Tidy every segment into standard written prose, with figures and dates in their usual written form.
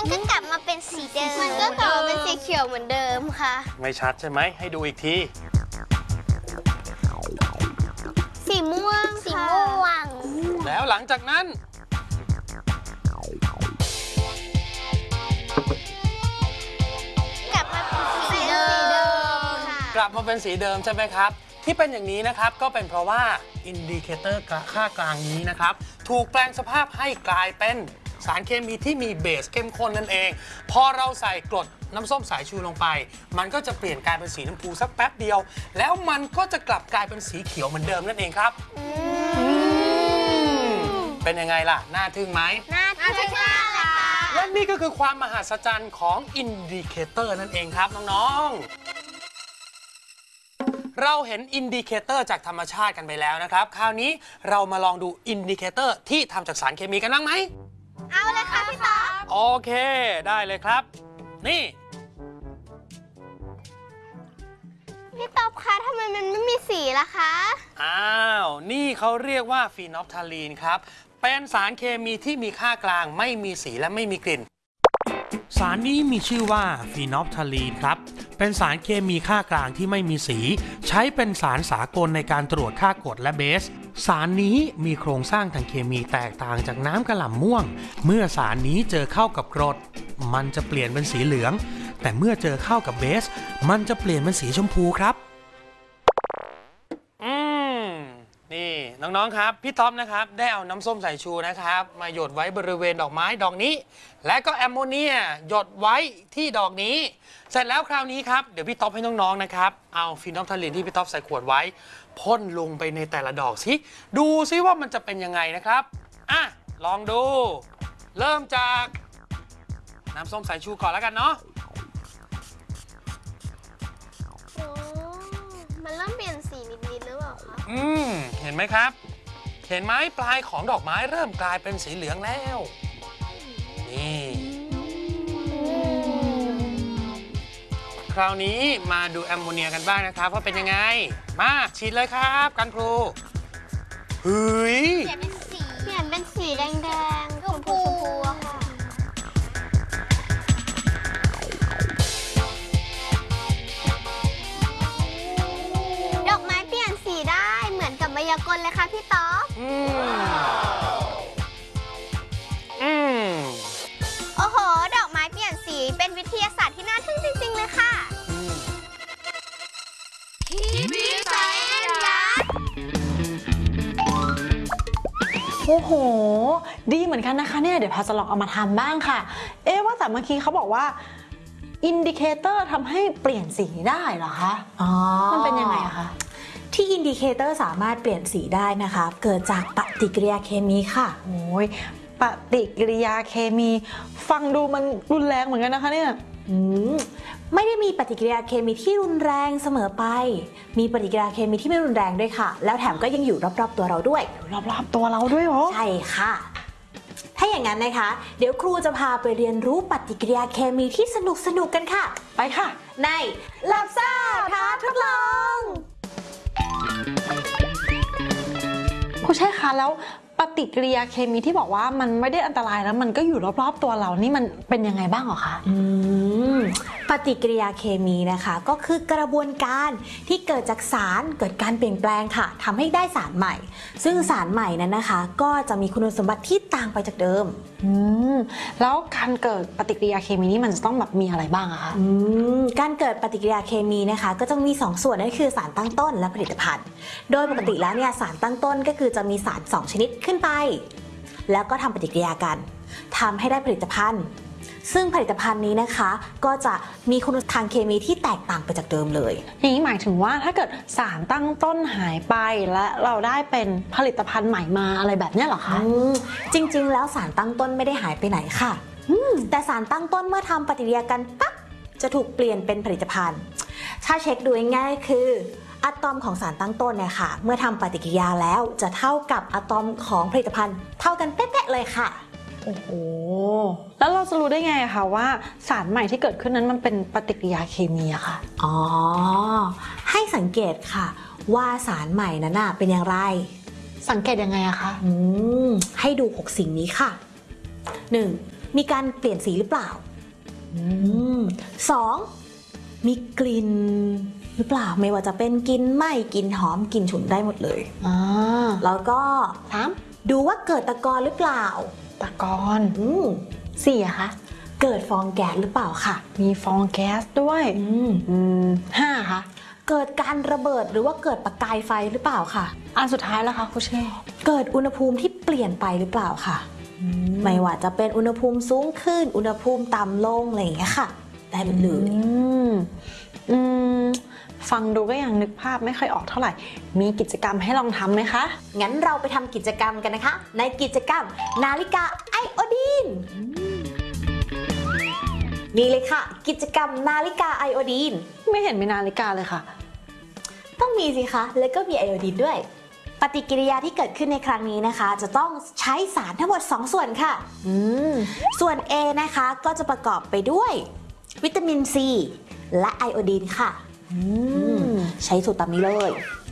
มันก็กลับมาเป็นสีเดิมมันก็กลับมาเป็นสีเขียวเหมือนเดิมค่ะไม่ชัดใช่ไหมให้ดูอีกทีสีม่วงแล้วหลังจากนั้นกลับมาเป็นสีเดิมค่ะกลับมาเป็นสีเดิมใช่ไหมครับที่เป็นอย่างนี้นะครับก็เป็นเพราะว่าอินดิเคเตอร์ค่ากลางนี้นะครับถูกแปลงสภาพให้กลายเป็นสารเคมีที่มีเบสเข้มข้นนั่นเองพอเราใส่กรดน้ำส้มสายชูลงไปมันก็จะเปลี่ยนกลายเป็นสีน้ำพูสักแป๊บเดียวแล้วมันก็จะกลับกลายเป็นสีเขียวเหมือนเดิมนั่นเองครับเป็นยังไงล่ะน่าทึ่งไหมน่าทึ่งมากเลยค่ะและนี่ก็คือความมหัศจรรย์ของอินดิเคเตอร์นั่นเองครับน้องๆเราเห็นอินดิเคเตอร์จากธรรมชาติกันไปแล้วนะครับคราวนี้เรามาลองดูอินดิเคเตอร์ที่ทำจากสารเคมีกันบ้างไหมเอาเลยค่ะพี่ต๊อบโอเคได้เลยครับนี่พี่ต๊อบคะทำไมมันไม่มีสีล่ะคะอ้าวนี่เขาเรียกว่าฟีนอลฟทาลีนครับเป็นสารเคมีที่มีค่ากลางไม่มีสีและไม่มีกลิ่นสารนี้มีชื่อว่าฟีนอลฟทาลีนครับเป็นสารเคมีค่ากลางที่ไม่มีสีใช้เป็นสารสากลในการตรวจค่ากรดและเบสสารนี้มีโครงสร้างทางเคมีแตกต่างจากน้ำกระหล่ำม่วงเมื่อสารนี้เจอเข้ากับกรดมันจะเปลี่ยนเป็นสีเหลืองแต่เมื่อเจอเข้ากับเบสมันจะเปลี่ยนเป็นสีชมพูครับนี่น้องๆครับพี่ท็อปนะครับได้เอาน้ำส้มสายชูนะครับมาหยดไว้บริเวณดอกไม้ดอกนี้และก็แอมโมเนียหยดไว้ที่ดอกนี้เสร็จแล้วคราวนี้ครับเดี๋ยวพี่ท็อปให้น้องๆนะครับเอาฟีนอลฟทาลีนที่พี่ท็อปใส่ขวดไว้พ่นลงไปในแต่ละดอกสิดูซิว่ามันจะเป็นยังไงนะครับอ่ะลองดูเริ่มจากน้ำส้มสายชูก่อนแล้วกันเนาะมันเริ่มเปลี่ยนสีนิดๆหรือเปล่าคะเห็นไหมครับเห็นไหมปลายของดอกไม้เริ่มกลายเป็นสีเหลืองแล้วนี่คราวนี้มาดูแอมโมเนียกันบ้างนะครับว่าเป็นยังไงมาฉีดเลยครับกันครูเฮ้ยเปลี่ยนเป็นสีแดงๆชมพูค่ะดอกไม้เปลี่ยนสีได้เหมือนกับมายากลเลยค่ะพี่ต๊อบโอ้โหดอกไม้เปลี่ยนสีเป็นวิทยาศาสตร์ที่น่าทึ่งจริงๆเลยค่ะพี่สายแอนยักษ์โอ้โหดีเหมือนกันนะคะเนี่ยเดี๋ยวพาจะลองเอามาทำบ้างค่ะว่าแต่เมื่อกี้เขาบอกว่าอินดิเคเตอร์ทำให้เปลี่ยนสีได้เหรอคะมันเป็นยังไงอะคะที่อินดิเคเตอร์สามารถเปลี่ยนสีได้นะคะเกิดจากปฏิกิริยาเคมีค่ะโอ้ยปฏิกิริยาเคมีฟังดูมันรุนแรงเหมือนกันนะคะเนี่ยไม่ได้มีปฏิกิริยาเคมีที่รุนแรงเสมอไปมีปฏิกิริยาเคมีที่ไม่รุนแรงด้วยค่ะแล้วแถมก็ยังอยู่รอบๆตัวเราด้วยรอบๆตัวเราด้วยเหรอใช่ค่ะถ้าอย่างนั้นนะคะเดี๋ยวครูจะพาไปเรียนรู้ปฏิกิริยาเคมีที่สนุกกันค่ะไปค่ะในลับซ่าท้าทดลองครูใช่คะแล้วปฏิกิริยาเคมีที่บอกว่ามันไม่ได้อันตรายแล้วมันก็อยู่รอบๆตัวเรานี่มันเป็นยังไงบ้างหรอคะปฏิกิริยาเคมีนะคะก็คือกระบวนการที่เกิดจากสารเกิดการเปลี่ยนแปลงค่ะทำให้ได้สารใหม่ซึ่งสารใหม่นั้นนะคะก็จะมีคุณสมบัติที่ต่างไปจากเดิมแล้วการเกิดปฏิกิริยาเคมีนี่มันจะต้องแบบมีอะไรบ้างอะคะการเกิดปฏิกิริยาเคมีนะคะก็จะมี2ส่วนนั่นคือสารตั้งต้นและผลิตภัณฑ์โดยปกติแล้วเนี่ยสารตั้งต้นก็คือจะมีสาร2ชนิดขึ้นไปแล้วก็ทำปฏิกิริยากันทำให้ได้ผลิตภัณฑ์ซึ่งผลิตภัณฑ์นี้นะคะก็จะมีคุณทางเคมีที่แตกต่างไปจากเดิมเลยอย่างนี้หมายถึงว่าถ้าเกิดสารตั้งต้นหายไปและเราได้เป็นผลิตภัณฑ์ใหม่มาอะไรแบบนี้เหรอคะจริงๆแล้วสารตั้งต้นไม่ได้หายไปไหนค่ะแต่สารตั้งต้นเมื่อทำปฏิกิริยากันปั๊บจะถูกเปลี่ยนเป็นผลิตภัณฑ์ถ้าเช็คดูง่ายๆคืออะตอมของสารตั้งต้นเนี่ยค่ะเมื่อทำปฏิกิริยาแล้วจะเท่ากับอะตอมของผลิตภัณฑ์เท่ากันเป๊ะๆเลยค่ะโอ้โหแล้วเราจะรู้ได้ไงคะว่าสารใหม่ที่เกิดขึ้นนั้นมันเป็นปฏิกิริยาเคมีอะค่ะให้สังเกตค่ะว่าสารใหม่นั้นเป็นอย่างไรสังเกตยังไงอะคะให้ดู6สิ่งนี้ค่ะ 1. มีการเปลี่ยนสีหรือเปล่าสองมีกลิ่นหรือเปล่าไม่ว่าจะเป็นกลิ่นไหม้กลิ่นหอมกลิ่นฉุนได้หมดเลยแล้วก็ดูว่าเกิดตะกอนหรือเปล่าตะกอนสี่อะคะเกิดฟองแก๊สหรือเปล่าค่ะมีฟองแก๊สด้วยห้าคะเกิดการระเบิดหรือว่าเกิดประกายไฟหรือเปล่าค่ะอันสุดท้ายแล้วคะครูเช่เกิดอุณหภูมิที่เปลี่ยนไปหรือเปล่าค่ะไม่ว่าจะเป็นอุณหภูมิสูงขึ้นอุณหภูมิต่ำลงอะไรอย่างเงี้ยค่ะได้หมดเลยฟังดูก็ยังนึกภาพไม่ค่อยออกเท่าไหร่มีกิจกรรมให้ลองทำไหมคะงั้นเราไปทำกิจกรรมกันนะคะในกิจกรรมนาฬิกาไอโอดีนนี่เลยค่ะกิจกรรมนาฬิกาไอโอดีนไม่เห็นมีนาฬิกาเลยค่ะต้องมีสิคะแล้วก็มีไอโอดีนด้วยปฏิกิริยาที่เกิดขึ้นในครั้งนี้นะคะจะต้องใช้สารทั้งหมด2ส่วนค่ะส่วน A นะคะก็จะประกอบไปด้วยวิตามินซีและไอโอดีนค่ะใช้สูตรตามนี้เลย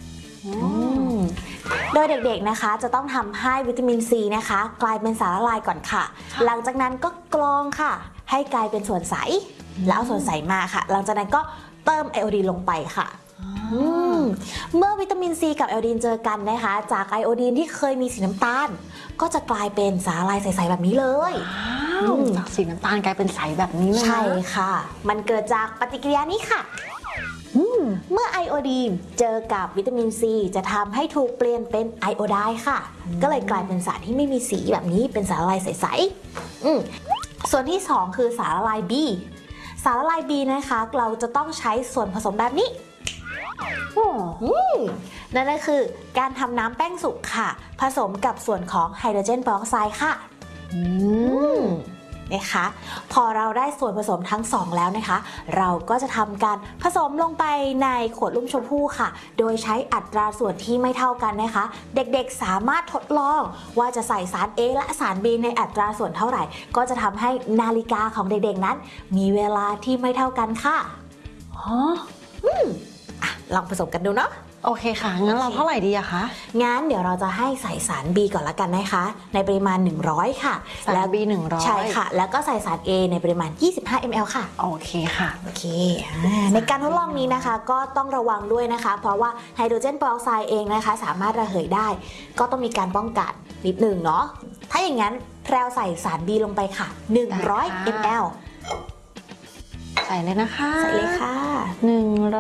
โดยเด็กๆนะคะจะต้องทำให้วิตามินซีนะคะกลายเป็นสารละลายก่อนค่ะหลังจากนั้นก็กรองค่ะให้กลายเป็นส่วนใสแล้วเอาส่วนใสมาค่ะหลังจากนั้นก็เติมไอโอดีนลงไปค่ะเมื่อวิตามินซีกับไอโอดีนเจอกันนะคะจากไอโอดีนที่เคยมีสีน้ำตาลก็จะกลายเป็นสารละลายใสๆแบบนี้เลยจากสีน้ำตาลกลายเป็นใสแบบนี้เลยใช่ค่ะมันเกิดจากปฏิกิริยานี้ค่ะเมื่อไอโอดีนเจอกับวิตามินซีจะทำให้ถูกเปลี่ยนเป็นไอโอไดน์ค่ะก็เลยกลายเป็นสารที่ไม่มีสีแบบนี้เป็นสารละลายใสๆส่วนที่2คือสารละลาย B สารละลาย B นะคะเราจะต้องใช้ส่วนผสมแบบนี้นั่นก็คือการทำน้ำแป้งสุกค่ะผสมกับส่วนของไฮโดรเจนเปอร์ออกไซด์ค่ะนะคะพอเราได้ส่วนผสมทั้ง2แล้วนะคะเราก็จะทำการผสมลงไปในขวดลุ่มชมพู่ค่ะโดยใช้อัตราส่วนที่ไม่เท่ากันนะคะเด็กๆสามารถทดลองว่าจะใส่สาร A และสาร B ในอัตราส่วนเท่าไหร่ก็จะทำให้นาฬิกาของเด็กๆนั้นมีเวลาที่ไม่เท่ากันค่ะลองผสมกันดูเนาะโอเคค่ะงั้นเราเท่าไหร่ดีอะคะงั้นเดี๋ยวเราจะให้ใส่สาร B ก่อนละกันนะคะในปริมาณ100ค่ะแล้ว B 100 ใช่ค่ะแล้วก็ใส่สาร A ในปริมาณ25 ml ค่ะโอเคค่ะโอเคในการทดลองนี้นะคะก็ต้องระวังด้วยนะคะเพราะว่าไฮโดรเจนเปอร์ออกไซด์เองนะคะสามารถระเหยได้ก็ต้องมีการป้องกันนิดนึงเนาะถ้าอย่างนั้นแพรวใส่สาร B ลงไปค่ะ100 ml ใส่เลยนะคะใส่เลยค่ะ 100